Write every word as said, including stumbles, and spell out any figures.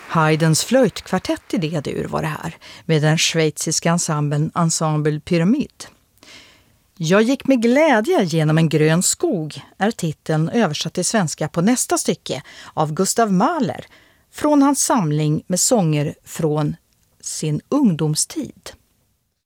Haydns flöjtkvartett i D-dur var det här, med den schweiziska ensemblen Ensemble Pyramid. Jag gick med glädje genom en grön skog är titeln översatt till svenska på nästa stycke av Gustav Mahler från hans samling med sånger från sin ungdomstid.